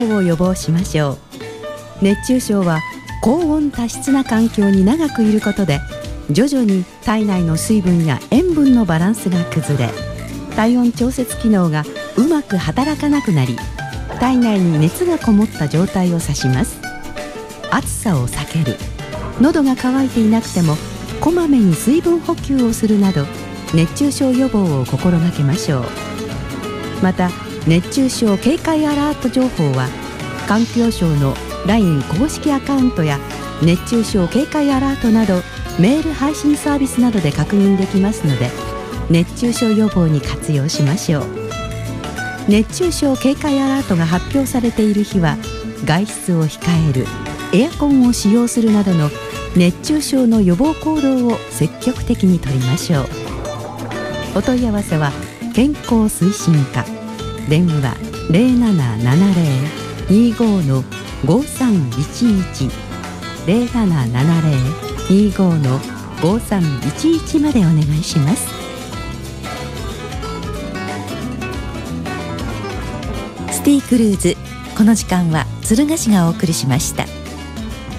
を予防しましょう。熱中症は高温多湿な環境に長くいることで、徐々に体内の水分や塩分のバランスが崩れ、体温調節機能がうまく働かなくなり、体内に熱がこもった状態を指します。暑さを避ける、喉が渇いていなくてもこまめに水分補給をするなど、熱中症予防を心がけましょう。また、熱中症警戒アラート情報は環境省の LINE 公式アカウントや熱中症警戒アラートなどメール配信サービスなどで確認できますので、熱中症予防に活用しましょう。熱中症警戒アラートが発表されている日は、外出を控える、エアコンを使用するなどの熱中症の予防行動を積極的に取りましょう。お問い合わせは健康推進課、電話 0770-25-5311 0770-25-5311 までお願いします。 スティークルーズ、この時間は敦賀市がお送りしました。